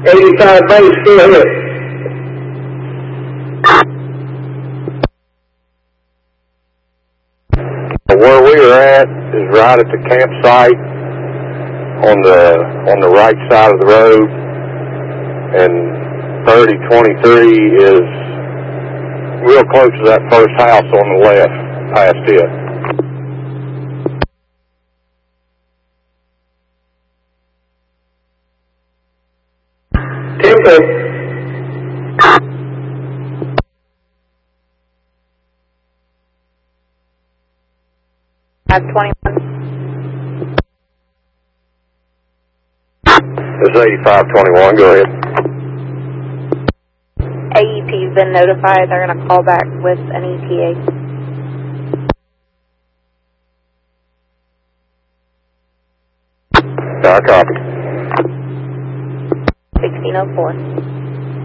85 base, go ahead. Where we are at is right at the campsite on the right side of the road, and 3023 is real close to that first house on the left, past it. Tempo. 521. This is 8521, go ahead. AEP's been notified. They're going to call back with an ETA. I copy. 1604.